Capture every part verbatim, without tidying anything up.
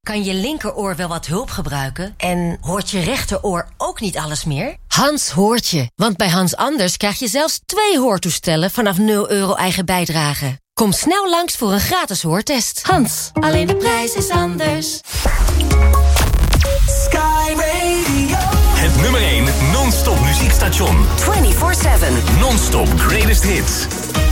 Kan je linkeroor wel wat hulp gebruiken? En hoort je rechteroor ook niet alles meer? Hans hoort je, want bij Hans Anders krijg je zelfs twee hoortoestellen vanaf nul euro eigen bijdrage. Kom snel langs voor een gratis hoortest. Hans, alleen de prijs is anders. Sky Radio. Het nummer één non-stop muziekstation. vierentwintig zeven. Non-stop greatest hits.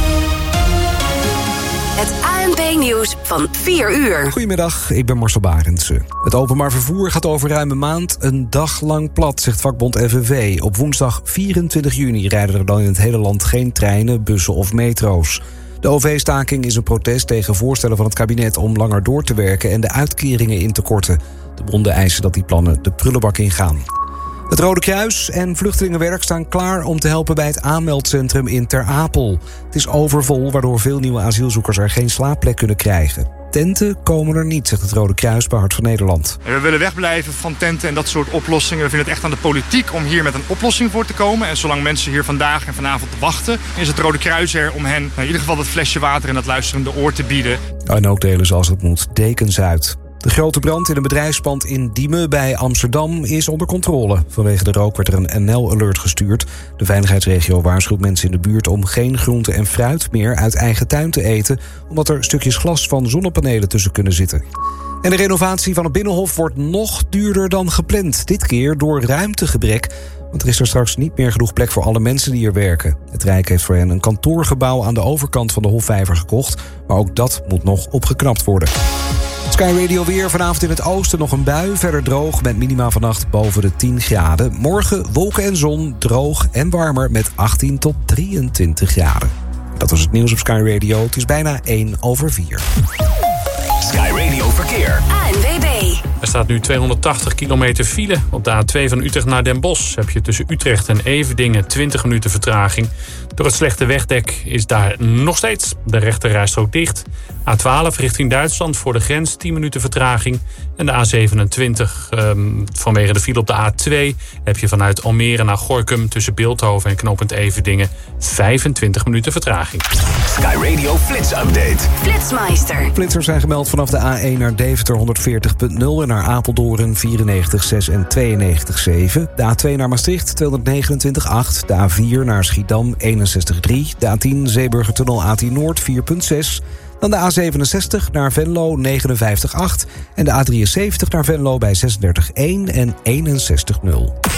Het A N P-nieuws van vier uur. Goedemiddag, ik ben Marcel Barendse. Het openbaar vervoer gaat over ruim een maand een dag lang plat, zegt vakbond F N V. Op woensdag vierentwintig juni rijden er dan in het hele land geen treinen, bussen of metro's. De O V-staking is een protest tegen voorstellen van het kabinet om langer door te werken en de uitkeringen in te korten. De bonden eisen dat die plannen de prullenbak ingaan. Het Rode Kruis en Vluchtelingenwerk staan klaar om te helpen bij het aanmeldcentrum in Ter Apel. Het is overvol, waardoor veel nieuwe asielzoekers er geen slaapplek kunnen krijgen. Tenten komen er niet, zegt het Rode Kruis bij Hart van Nederland. We willen wegblijven van tenten en dat soort oplossingen. We vinden het echt aan de politiek om hier met een oplossing voor te komen. En zolang mensen hier vandaag en vanavond wachten, is het Rode Kruis er om hen in ieder geval dat flesje water en dat luisterende oor te bieden. En ook delen zoals het moet dekens uit. De grote brand in een bedrijfspand in Diemen bij Amsterdam is onder controle. Vanwege de rook werd er een N L-alert gestuurd. De veiligheidsregio waarschuwt mensen in de buurt om geen groente en fruit meer uit eigen tuin te eten, omdat er stukjes glas van zonnepanelen tussen kunnen zitten. En de renovatie van het Binnenhof wordt nog duurder dan gepland. Dit keer door ruimtegebrek, want er is er straks niet meer genoeg plek voor alle mensen die er werken. Het Rijk heeft voor hen een kantoorgebouw aan de overkant van de Hofvijver gekocht, maar ook dat moet nog opgeknapt worden. Sky Radio weer. Vanavond in het oosten nog een bui. Verder droog met minima vannacht boven de tien graden. Morgen wolken en zon, droog en warmer met achttien tot drieëntwintig graden. Dat was het nieuws op Sky Radio. Het is bijna één over vier. Sky Radio Verkeer. A N W B. Er staat nu tweehonderdtachtig kilometer file. Op de A twee van Utrecht naar Den Bosch heb je tussen Utrecht en Everdingen twintig minuten vertraging. Door het slechte wegdek is daar nog steeds de rechterrijstrook dicht. A twaalf richting Duitsland voor de grens tien minuten vertraging. En de A zevenentwintig um, vanwege de file op de A twee heb je vanuit Almere naar Gorinchem tussen Bilthoven en knooppunt Everdingen vijfentwintig minuten vertraging. Sky Radio Flits Update. Flitsmeister. Flitsers zijn gemeld vanaf de A één naar Deventer honderdveertig komma nul en naar Apeldoorn vierennegentig komma zes en tweeënnegentig komma zeven. De A twee naar Maastricht tweehonderdnegenentwintig komma acht. De A vier naar Schiedam eenenzestig komma drie. De A tien Zeeburgertunnel A tien Noord vier komma zes. Dan de A zevenenzestig naar Venlo negenenvijftig komma acht. En de A drieënzeventig naar Venlo bij zesendertig komma één en eenenzestig komma nul.